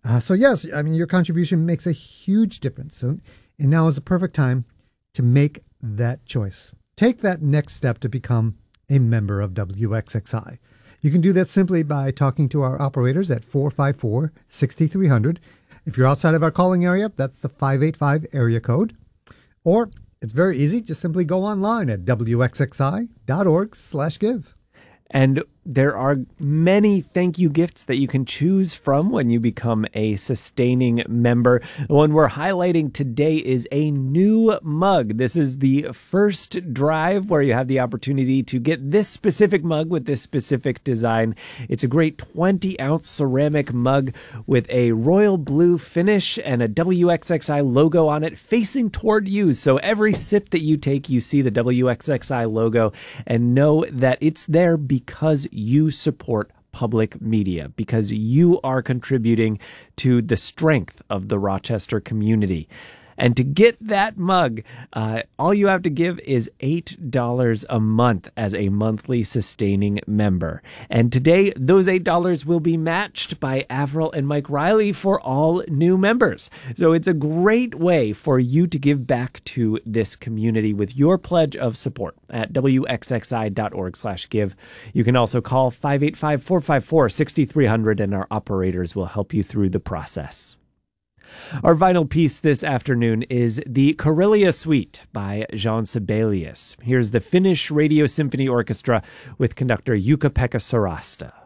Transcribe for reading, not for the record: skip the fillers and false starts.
So yes, I mean, your contribution makes a huge difference. And now is the perfect time to make that choice. Take that next step to become a member of WXXI. You can do that simply by talking to our operators at 454-6300. If you're outside of our calling area, that's the 585 area code. Or it's very easy. Just simply go online at wxxi.org/give. And there are many thank you gifts that you can choose from when you become a sustaining member. The one we're highlighting today is a new mug. This is the first drive where you have the opportunity to get this specific mug with this specific design. It's a great 20-ounce ceramic mug with a royal blue finish and a WXXI logo on it facing toward you. So every sip that you take, you see the WXXI logo and know that it's there because you support public media, because you are contributing to the strength of the Rochester community. And to get that mug, all you have to give is $8 a month as a monthly sustaining member. And today, those $8 will be matched by Avril and Mike Riley for all new members. So it's a great way for you to give back to this community with your pledge of support at wxxi.org/give. You can also call 585-454-6300 and our operators will help you through the process. Our final piece this afternoon is the Karelia Suite by Jean Sibelius. Here's the Finnish Radio Symphony Orchestra with conductor Jukka-Pekka Sarasta.